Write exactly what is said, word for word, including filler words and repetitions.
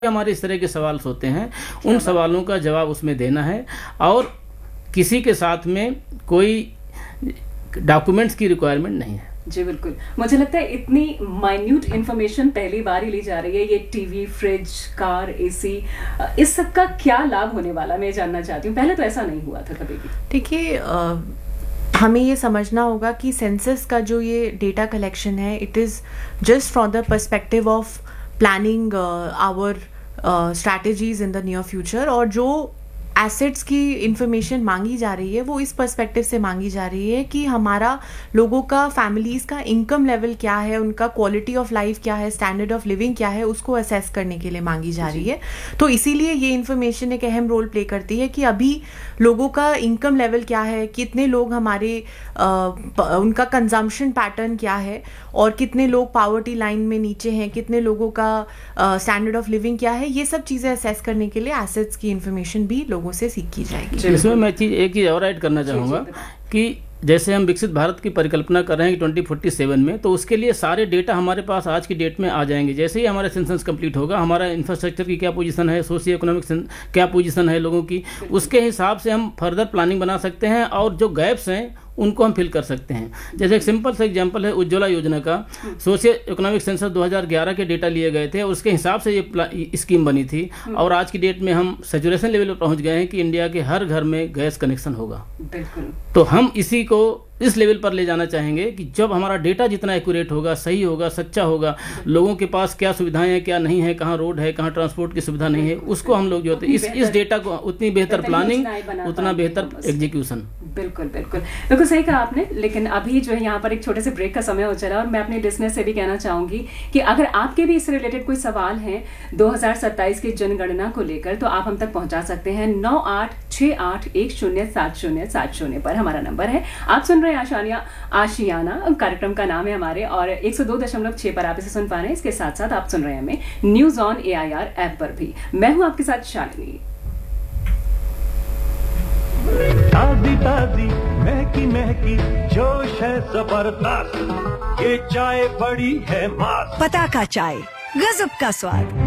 हमारे इस तरह के सवाल होते हैं, उन सवालों का जवाब उसमें देना है और किसी के साथ में कोई डॉक्यूमेंट्स की रिक्वायरमेंट नहीं है। जी बिल्कुल, मुझे लगता है इतनी माइन्यूट इन्फॉर्मेशन पहली बार ही ली जा रही है। ये टीवी, फ्रिज, कार, एसी, इस सब का क्या लाभ होने वाला, मैं जानना चाहती हूँ। पहले तो ऐसा नहीं हुआ था कभी भी। देखिए, हमें ये समझना होगा कि सेंसस का जो ये डेटा कलेक्शन है, it is just from the perspective of planning our strategies in the near future, और जो एसेट्स की इंफॉर्मेशन मांगी जा रही है वो इस पर्सपेक्टिव से मांगी जा रही है कि हमारा लोगों का, फैमिलीज़ का इनकम लेवल क्या है, उनका क्वालिटी ऑफ लाइफ क्या है, स्टैंडर्ड ऑफ लिविंग क्या है, उसको असेस करने के लिए मांगी जा रही है। तो इसीलिए ये इन्फॉर्मेशन एक अहम रोल प्ले करती है कि अभी लोगों का इनकम लेवल क्या है, कितने लोग हमारे आ, उनका कंजम्पशन पैटर्न क्या है, और कितने लोग पॉवर्टी लाइन में नीचे हैं, कितने लोगों का स्टैंडर्ड ऑफ लिविंग क्या है। ये सब चीज़ें असेस करने के लिए एसेट्स की इन्फॉर्मेशन भी लोगों से सीख की जाएगी। इसमें मैं चीज एक चीज़ और ऐड करना चाहूँगा कि जैसे हम विकसित भारत की परिकल्पना कर रहे हैं कि ट्वेंटी फोर्टी सेवन में, तो उसके लिए सारे डेटा हमारे पास आज की डेट में आ जाएंगे। जैसे ही हमारा सेंसस कंप्लीट होगा, हमारा इंफ्रास्ट्रक्चर की क्या पोजीशन है, सोशियो इकोनॉमिक क्या पोजीशन है लोगों की, उसके हिसाब से हम फर्दर प्लानिंग बना सकते हैं और जो गैप्स हैं उनको हम फिल कर सकते हैं। जैसे एक सिंपल सा एग्जांपल है उज्ज्वला योजना का। सोशियो इकोनॉमिक सेंसस दो हज़ार ग्यारह के डेटा लिए गए थे, उसके हिसाब से ये स्कीम बनी थी, और आज की डेट में हम सैचुरेशन लेवल पर पहुंच गए हैं कि इंडिया के हर घर में गैस कनेक्शन होगा। बिल्कुल। तो हम इसी को इस लेवल पर ले जाना चाहेंगे कि जब हमारा डेटा जितना एक्यूरेट होगा, सही होगा, सच्चा होगा, लोगों के पास क्या सुविधाएं हैं, क्या नहीं है, कहाँ रोड है, कहाँ ट्रांसपोर्ट की सुविधा नहीं है, उसको हम लोग जो होते हैं इस इस डेटा को उतनी बेहतर प्लानिंग, उतना बेहतर एग्जीक्यूशन। बिल्कुल बिल्कुल बिल्कुल सही कहा आपने। लेकिन अभी जो है यहाँ पर एक छोटे से ब्रेक का समय हो चला, और मैं अपने लिसनर से भी कहना चाहूंगी कि अगर आपके भी इससे रिलेटेड कोई सवाल हैं दो हज़ार सत्ताईस की जनगणना को लेकर, तो आप हम तक पहुंचा सकते हैं नौ आठ छः आठ एक शून्य सात शून्य सात शून्य पर हमारा नंबर है। आप सुन रहे हैं आशानिया आशियाना, कार्यक्रम का नाम है हमारे, और एक सौ दो दशमलव छह पर आप इसे सुन पा रहे हैं। इसके साथ साथ आप सुन रहे हैं हमें news on A I R app पर भी। मैं हूं आपके साथ शालिनी। ताजी ताजी महकी महकी जोश है जबरदस्त, ये चाय बड़ी है मस्त। पता का चाय, गजब का स्वाद,